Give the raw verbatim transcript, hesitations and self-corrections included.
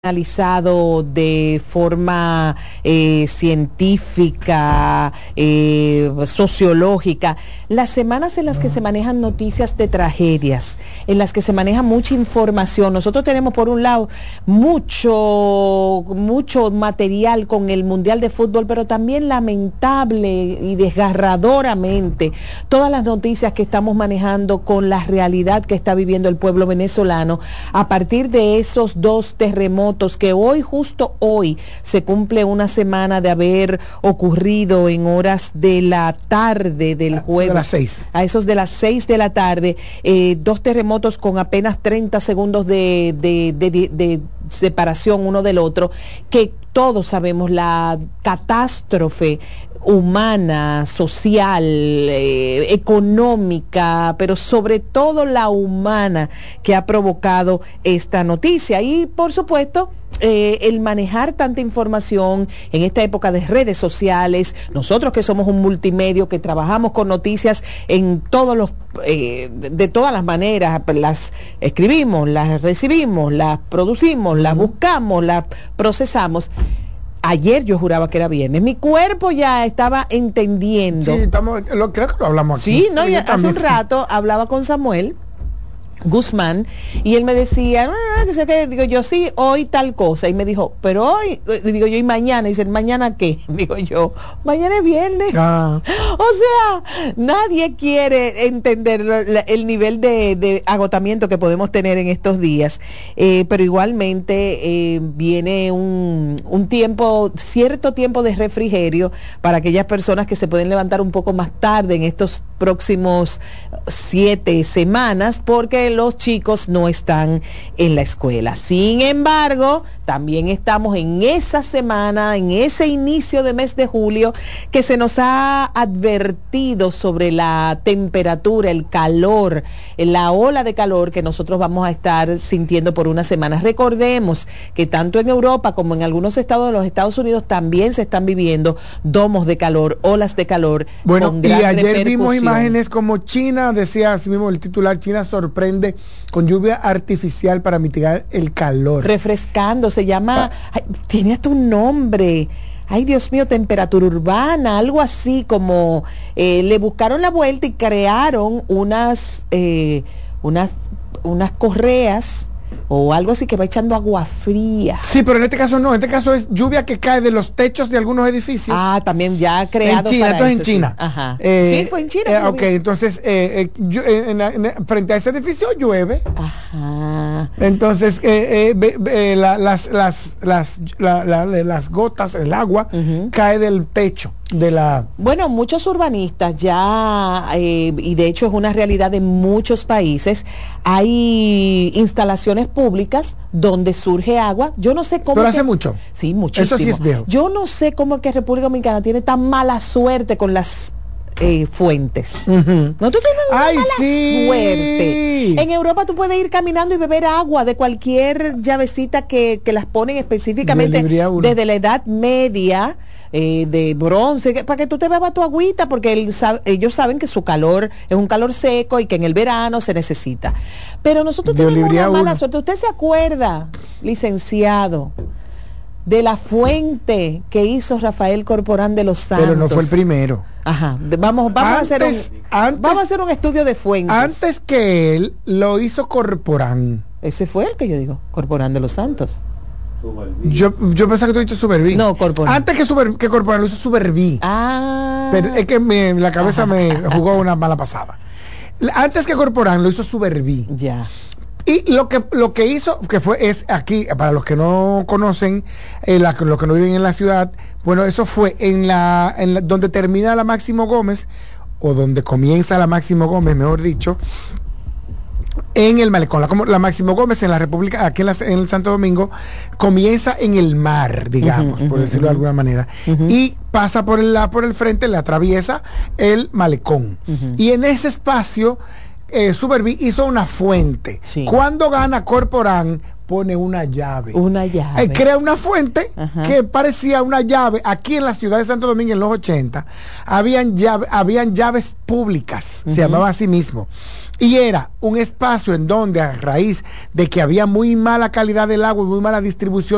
analizado de forma eh, científica, eh, sociológica, las semanas en las que se manejan noticias de tragedias, en las que se maneja mucha información. Nosotros tenemos por un lado mucho, mucho material con el Mundial de Fútbol, pero también lamentable y desgarradoramente todas las noticias que estamos manejando con la realidad que está viviendo el pueblo venezolano a partir de esos dos terremotos que hoy, justo hoy, se cumple una semana de haber ocurrido en horas de la tarde del jueves. A las seis. A esos de las seis de la tarde, eh, dos terremotos con apenas treinta segundos de, de, de, de, de separación uno del otro, que todos sabemos la catástrofe humana, social, eh, económica, pero sobre todo la humana que ha provocado esta noticia. Y por supuesto, eh, el manejar tanta información en esta época de redes sociales, nosotros que somos un multimedio, que trabajamos con noticias en todos los eh, de todas las maneras, las escribimos, las recibimos, las producimos, las buscamos, las procesamos. Ayer yo juraba que era viernes. Mi cuerpo ya estaba entendiendo. Sí, estamos, lo, creo que lo hablamos aquí. Sí, no, ya, hace un rato hablaba con Samuel Guzmán y él me decía, ah, que sé qué, digo yo, sí, hoy tal cosa, y me dijo, pero hoy, digo yo, y mañana, y dicen, ¿mañana qué? Digo yo, mañana es viernes. Ah. O sea, nadie quiere entender el nivel de, de agotamiento que podemos tener en estos días, eh, pero igualmente eh, viene un, un tiempo, cierto tiempo de refrigerio para aquellas personas que se pueden levantar un poco más tarde en estos próximos siete semanas, porque los chicos no están en la escuela. Sin embargo, también estamos en esa semana, en ese inicio de mes de julio, que se nos ha advertido sobre la temperatura, el calor, la ola de calor que nosotros vamos a estar sintiendo por unas semanas. Recordemos que tanto en Europa como en algunos estados de los Estados Unidos también se están viviendo domos de calor, olas de calor. Bueno, con gran y ayer vimos imágenes como China, decía así mismo el titular, China sorprende con lluvia artificial para mitigar el calor. Refrescando, se llama, ay, tiene hasta un nombre, ay Dios mío, temperatura urbana, algo así como, eh, le buscaron la vuelta y crearon unas, eh, unas, unas correas o algo así que va echando agua fría. Sí, pero en este caso no, en este caso es lluvia que cae de los techos de algunos edificios. Ah, también ya creado en China, para entonces eso, en China. Sí. Ajá. Eh, sí, fue en China. Eh, ok, entonces eh, eh, yo, eh, en, en, frente a ese edificio llueve. Ajá. Entonces eh, eh, eh, la, las, las, las, la, la, las gotas, el agua, uh-huh. cae del techo. De la... Bueno, muchos urbanistas ya, eh, y de hecho es una realidad en muchos países, hay instalaciones públicas donde surge agua. Yo no sé cómo... ¿Pero que... hace mucho? Sí, muchísimo. Eso sí es viejo. Yo no sé cómo es que República Dominicana tiene tan mala suerte con las eh, fuentes. Uh-huh. No, tú tienes una Ay, mala sí. suerte. En Europa tú puedes ir caminando y beber agua de cualquier llavecita que, que las ponen específicamente de desde la Edad Media. Eh, de bronce, que, para que tú te bebas tu agüita, porque él sabe, ellos saben que su calor es un calor seco y que en el verano se necesita. Pero nosotros de tenemos una mala uno. suerte. ¿Usted se acuerda, licenciado, de la fuente que hizo Rafael Corporán de los Santos? Pero no fue el primero. Ajá. Vamos, vamos, antes, a, hacer un, antes, vamos a hacer un estudio de fuentes. Antes que él, lo hizo Corporán. Ese fue el que yo digo, Corporán de los Santos. Yo, yo pensaba que tú dijiste Superví. No, Corporán. Antes que, super, que Corporán lo hizo Superví. Ah. Pero es que me, la cabeza Ajá. me jugó una mala pasada. Antes que Corporán lo hizo Superví. Ya. Y lo que lo que hizo, que fue, es aquí, para los que no conocen, eh, la, los que no viven en la ciudad, bueno, eso fue en la, en la donde termina la Máximo Gómez, o donde comienza la Máximo Gómez, mejor dicho, en el malecón. La, como la Máximo Gómez en la República, aquí en, la, en el Santo Domingo, comienza en el mar, digamos, uh-huh, por uh-huh, decirlo de alguna manera, uh-huh. y pasa por el, por el frente, le atraviesa el malecón. Uh-huh. Y en ese espacio, eh, Superví hizo una fuente. Sí. Cuando gana Corporán, pone una llave. Una llave. Eh, crea una fuente Ajá. que parecía una llave. Aquí en la ciudad de Santo Domingo, en los ochenta, habían, llave, habían llaves públicas, uh-huh. se llamaba así mismo. Y era un espacio en donde, a raíz de que había muy mala calidad del agua y muy mala distribución